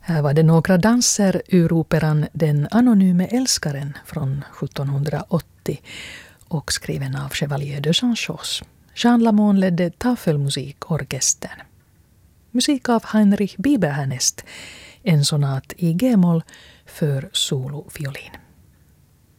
Här var det några danser ur operan Den anonyme älskaren från 1780 och skriven av Chevalier de Jean-Chos. Jean Lamon ledde tafelmusikorkestern. Musik av Heinrich Bieberhernest, en sonat i G-moll för solofiolin.